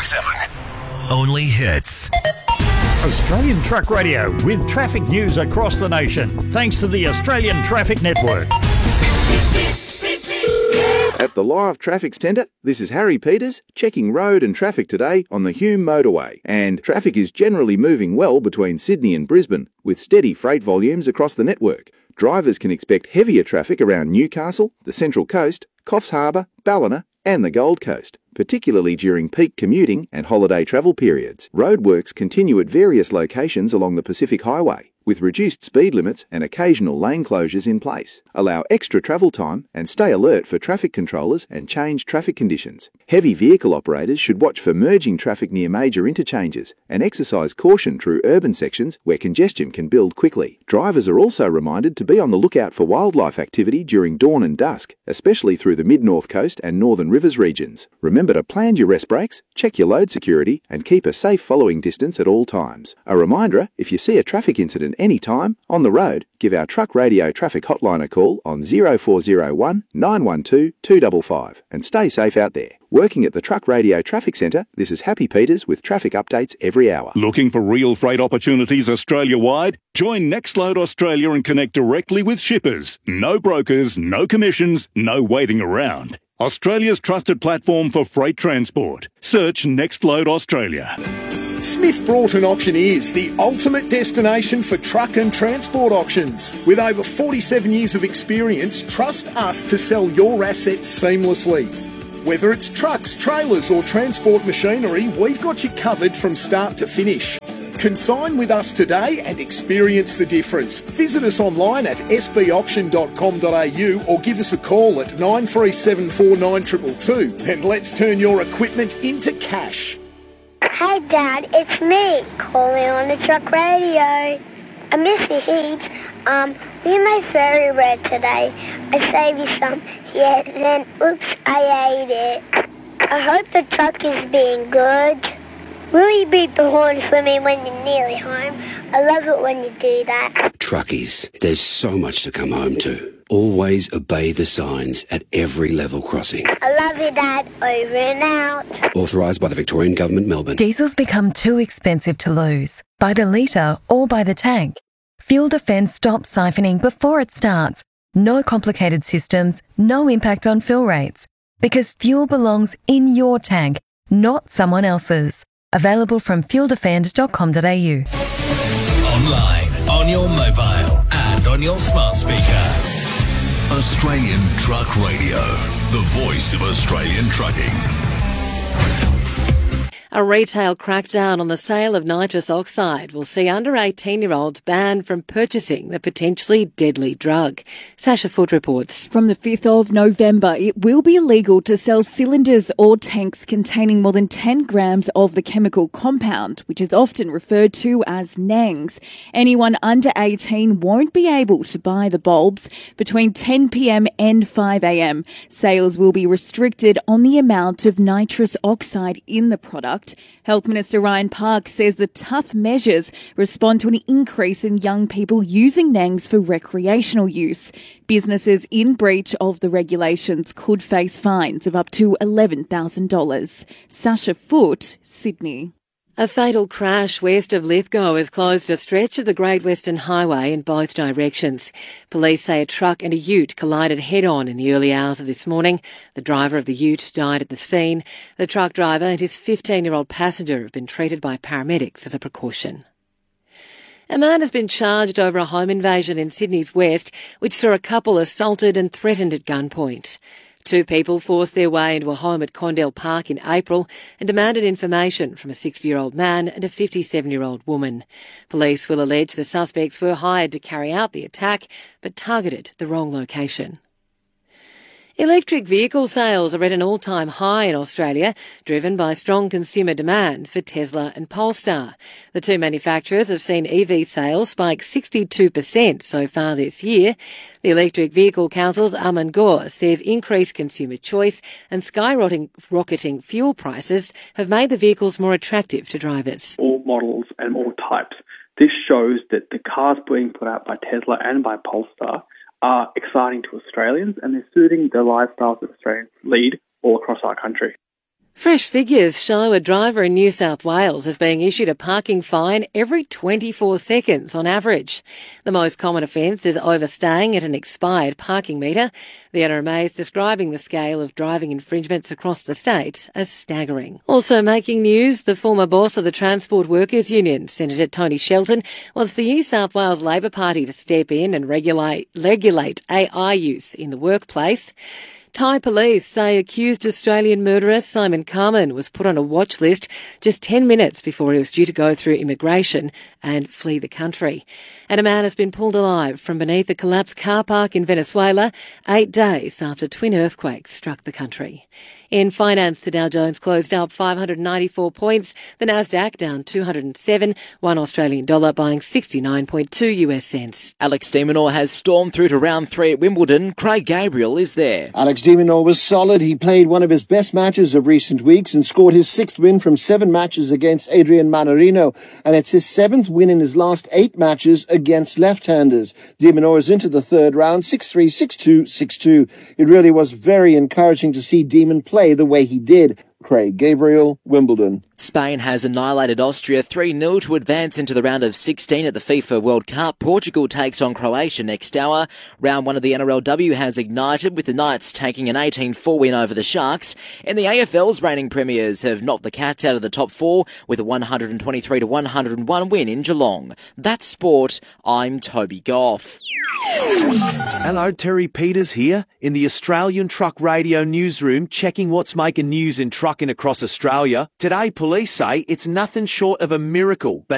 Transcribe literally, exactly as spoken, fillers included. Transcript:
seven. Only hits. Australian Truck Radio with traffic news across the nation. Thanks to the Australian Traffic Network. At the Live Traffic Centre, this is Harry Peters checking road and traffic today on the Hume Motorway. And traffic is generally moving well between Sydney and Brisbane, with steady freight volumes across the network. Drivers can expect heavier traffic around Newcastle, the Central Coast, Coffs Harbour, Ballina and the Gold Coast, particularly during peak commuting and holiday travel periods. Roadworks continue at various locations along the Pacific Highway, with reduced speed limits and occasional lane closures in place. Allow extra travel time and stay alert for traffic controllers and changed traffic conditions. Heavy vehicle operators should watch for merging traffic near major interchanges and exercise caution through urban sections where congestion can build quickly. Drivers are also reminded to be on the lookout for wildlife activity during dawn and dusk, especially through the mid-north coast and northern rivers regions. Remember to plan your rest breaks, check your load security and keep a safe following distance at all times. A reminder, if you see a traffic incident anytime on the road, give our Truck Radio traffic hotline a call on zero four zero one, nine one two, two five five and stay safe out there. Working at the Truck Radio Traffic Centre, this is Happy Peters with traffic updates every hour. Looking for real freight opportunities Australia-wide? Join Nextload Australia and connect directly with shippers. No brokers, no commissions, no waiting around. Australia's trusted platform for freight transport. Search Nextload Australia. Smith Broughton Auctioneers, the ultimate destination for truck and transport auctions. With over forty-seven years of experience, trust us to sell your assets seamlessly. Whether it's trucks, trailers or transport machinery, we've got you covered from start to finish. Consign with us today and experience the difference. Visit us online at s b auction dot com dot a u or give us a call at nine three seven four nine two two two and let's turn your equipment into cash. Hey Dad, it's me, calling on the Truck Radio. I miss you heaps. Um, we made fairy red today. I saved you some. Yeah, then oops, I ate it. I hope the truck is being good. Will you beat the horn for me when you're nearly home? I love it when you do that. Truckies, there's so much to come home to. Always obey the signs at every level crossing. I love you, Dad. Over and out. Authorised by the Victorian Government, Melbourne. Diesel's become too expensive to lose, by the litre or by the tank. Fuel Defence stops siphoning before it starts. No complicated systems, no impact on fill rates. Because fuel belongs in your tank, not someone else's. Available from fuel defend dot com dot a u. Online, on your mobile and on your smart speaker. Australian Truck Radio, the voice of Australian trucking. A retail crackdown on the sale of nitrous oxide will see under eighteen-year-olds banned from purchasing the potentially deadly drug. Sasha Foote reports. From the fifth of November, it will be illegal to sell cylinders or tanks containing more than ten grams of the chemical compound, which is often referred to as NANGs. Anyone under eighteen won't be able to buy the bulbs between ten p m and five a m. Sales will be restricted on the amount of nitrous oxide in the product. Health Minister Ryan Park says the tough measures respond to an increase in young people using NANGs for recreational use. Businesses in breach of the regulations could face fines of up to eleven thousand dollars. Sasha Foote, Sydney. A fatal crash west of Lithgow has closed a stretch of the Great Western Highway in both directions. Police say a truck and a ute collided head-on in the early hours of this morning. The driver of the ute died at the scene. The truck driver and his fifteen-year-old passenger have been treated by paramedics as a precaution. A man has been charged over a home invasion in Sydney's west, which saw a couple assaulted and threatened at gunpoint. Two people forced their way into a home at Condell Park in April and demanded information from a sixty-year-old man and a fifty-seven-year-old woman. Police will allege the suspects were hired to carry out the attack but targeted the wrong location. Electric vehicle sales are at an all-time high in Australia, driven by strong consumer demand for Tesla and Polestar. The two manufacturers have seen E V sales spike sixty-two percent so far this year. The Electric Vehicle Council's Aman Gore says increased consumer choice and skyrocketing rocketing fuel prices have made the vehicles more attractive to drivers. All models and all types. This shows that the cars being put out by Tesla and by Polestar are exciting to Australians and they're suiting the lifestyles that Australians lead all across our country. Fresh figures show a driver in New South Wales is being issued a parking fine every twenty-four seconds on average. The most common offence is overstaying at an expired parking meter. The N R M A is describing the scale of driving infringements across the state as staggering. Also making news, the former boss of the Transport Workers Union, Senator Tony Shelton, wants the New South Wales Labor Party to step in and regulate, regulate A I use in the workplace. Thai police say accused Australian murderer Simon Carman was put on a watch list just ten minutes before he was due to go through immigration and flee the country. And a man has been pulled alive from beneath a collapsed car park in Venezuela eight days after twin earthquakes struck the country. In finance, the Dow Jones closed up five hundred ninety-four points, the Nasdaq down two hundred seven, one Australian dollar buying sixty-nine point two US cents. Alex de Minaur has stormed through to round three at Wimbledon. Craig Gabriel is there. Alex de Minaur was solid. He played one of his best matches of recent weeks and scored his sixth win from seven matches against Adrian Manarino, and it's his seventh win in his last eight matches against left-handers. De Minaur is into the third round, six three, six two, six two. It really was very encouraging to see Demon play the way he did. Craig Gabriel, Wimbledon. Spain has annihilated Austria three nil to advance into the round of sixteen at the FIFA World Cup. Portugal takes on Croatia next hour. Round one of the N R L W has ignited, with the Knights taking an eighteen four win over the Sharks. And the A F L's reigning premiers have knocked the Cats out of the top four with a one hundred twenty-three to one hundred one win in Geelong. That's sport. I'm Toby Goff. Hello, Terry Peters here in the Australian Truck Radio newsroom, checking what's making news in trucking across Australia. Today, police say it's nothing short of a miracle, but